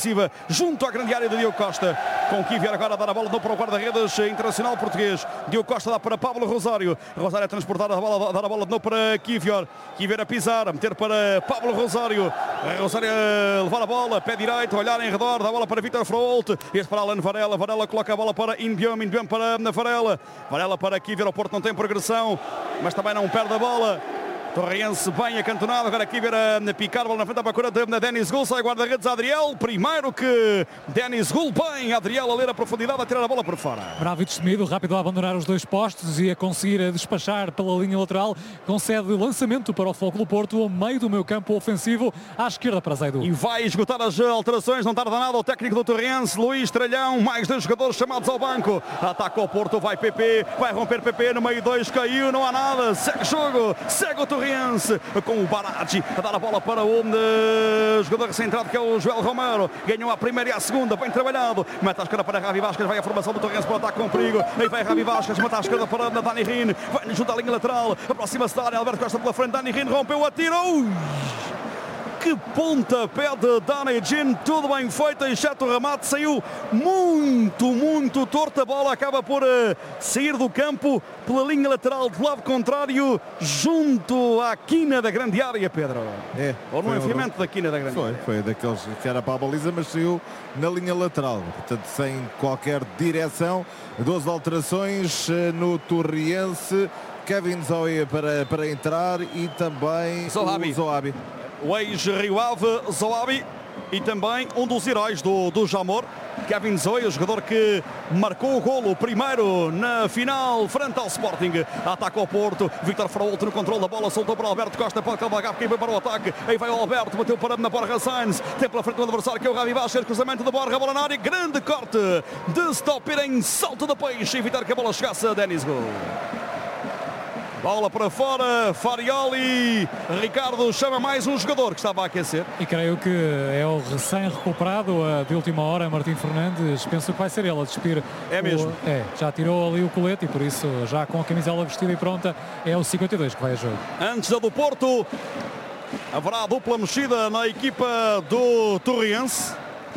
ofensiva junto à grande área de Diogo Costa. Com Kivior agora a dar a bola para o guarda-redes internacional português. Diogo Costa dá para Pablo Rosário. Rosário a transportar a bola, dar a bola de novo para Kivior. Kivior a pisar, a meter para Pablo Rosário. Rosário a levar a bola, pé direito, olhar em redor, dá a bola para Vítor Fraolt. Este para Alan Varela. Varela coloca a bola para Inbiam para Varela. Varela para Kivior. O Porto não tem progressão, mas também não perde a bola. Torriense bem acantonado, agora aqui ver a picar a bola na frente da procura de Denis Gul, sai guarda-redes Adriel, primeiro que Denis Gul, bem, Adriel a ler a profundidade, a tirar a bola por fora. Bravo e destemido, rápido a abandonar os dois postos e a conseguir despachar pela linha lateral, concede lançamento para o Foco do Porto, ao meio do meio campo ofensivo, à esquerda para Zaidu. E vai esgotar as alterações, não tarda nada o técnico do Torriense, Luís Tralhão, mais 2 jogadores chamados ao banco, ataca o Porto, vai PP, vai romper PP no meio 2, caiu, não há nada, segue o jogo, segue o Torriense. Com o Barati a dar a bola para o jogador centrado que é o Joel Romero, ganhou a primeira e a segunda, bem trabalhado, mete a esquerda para Ravi Vasquez, vai a formação do Torrense para o ataque com perigo, aí vai Ravi Vasquez, mete a esquerda para Dani Rin, vai junto à linha lateral, aproxima-se da área, Alberto Costa pela frente, Dani Rin rompeu, atirou. Que pontapé de Dani Rin, tudo bem feito, exceto o remate, saiu muito torta, a bola acaba por sair do campo pela linha lateral do lado contrário, junto à quina da grande área, Pedro. Ou no enfiamento da quina da grande área. Foi daqueles que era para a baliza, mas saiu na linha lateral, portanto sem qualquer direção. 12 alterações no Torriense, Kevin Zoe para entrar e também Zohabi. O Zohabi. O ex-Rio Ave, Zohabi, e também um dos heróis do Jamor, Kevin Zoe, o jogador que marcou o golo primeiro na final frente ao Sporting. Ataca o Porto, Vítor Fraolt no controle da bola, soltou para Alberto Costa, pode cavalgar quem vai para o ataque, aí vai o Alberto, bateu para na Borja Sainz, tem pela frente do adversário que é o Ravi Vasquez, cruzamento da Borja, bola na área, grande corte de Stopper em salto de peixe, evitar que a bola chegasse a Denis Gul. Bola para fora, Farioli, Ricardo chama mais um jogador que estava a aquecer. E creio que é o recém-recuperado de última hora, Martim Fernandes, penso que vai ser ele a despir. É mesmo? Já tirou ali o colete e por isso já com a camisola vestida e pronta é o 52 que vai a jogo. Antes da do Porto, haverá dupla mexida na equipa do Torriense.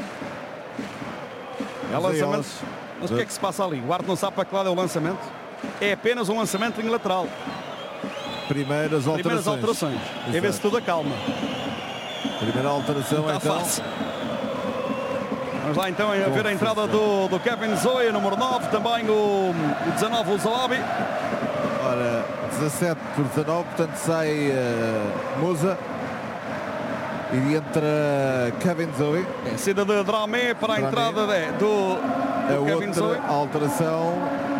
É lançamento. Mas o que é que se passa ali? O árbitro não sabe para que lado é o lançamento? É apenas um lançamento em lateral. Primeiras alterações. É ver se tudo acalma. Primeira alteração Está então. fácil. Vamos lá então a ver a entrada do Kevin Zoe, número 9, também o 19, o Zohabi. Ora, 17 por 19, portanto sai Musa e entra Kevin Zoe. É saída de Dramé para a entrada do Kevin Zoe. A alteração.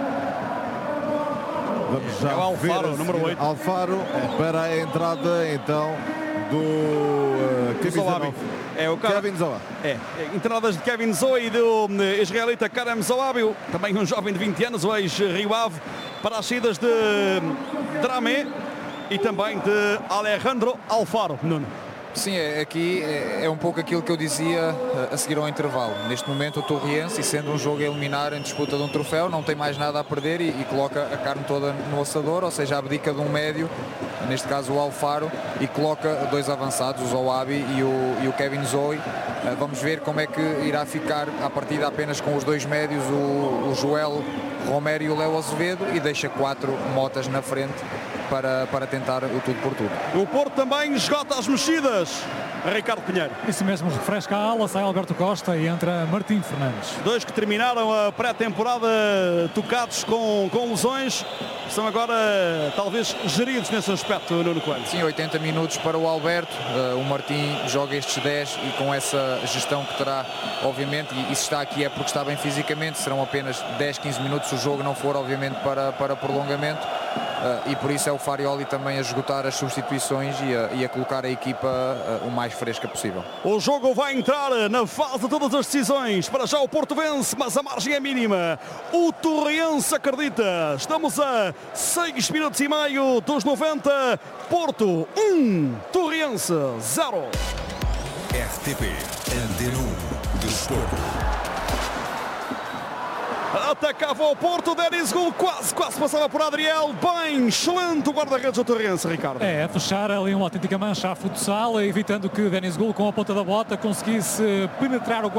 Vamos já é o Alfaro, ver número 8. Alfaro para a entrada então do Zohabi. É o Kevin Zoe. Entradas de Kevin Zoe e do israelita Karem Zohabi, também um jovem de 20 anos, o ex-Rio Ave, para as saídas de Dramé e também de Alejandro Alfaro. Nuno. Sim, aqui é um pouco aquilo que eu dizia a seguir ao intervalo. Neste momento o Torriense, sendo um jogo a eliminar em disputa de um troféu, não tem mais nada a perder e coloca a carne toda no assador, ou seja, abdica de um médio, neste caso o Alfaro, e coloca dois avançados, o Zohabi e o Kevin Zoe. Vamos ver como é que irá ficar a partida apenas com os dois médios, o Joel Romero e o Léo Azevedo, e deixa 4 motas na frente para tentar o tudo por tudo. O Porto também esgota as mexidas. Ricardo Pinheiro. Isso mesmo, refresca a ala, sai Alberto Costa e entra Martim Fernandes. Dois que terminaram a pré-temporada tocados com lesões, são agora talvez geridos nesse aspecto, Nuno Coelho. Sim, 80 minutos para o Alberto, o Martim joga estes 10 e com essa gestão que terá, obviamente, e se está aqui é porque está bem fisicamente, serão apenas 10, 15 minutos se o jogo não for, obviamente, para prolongamento. E por isso é o Farioli também a esgotar as substituições e a colocar a equipa o mais fresca possível. O jogo vai entrar na fase de todas as decisões. Para já o Porto vence, mas a margem é mínima. O Torriense acredita. Estamos a 6 minutos e meio dos 90. Porto 1, Torriense 0. RTP Antena 1 Desporto. Atacava o Porto, Denis Gul quase passava por Adriel. Bem, excelente o guarda-redes do Torriense, Ricardo. A fechar ali uma autêntica mancha a futsal, evitando que Denis Gul com a ponta da bota conseguisse penetrar o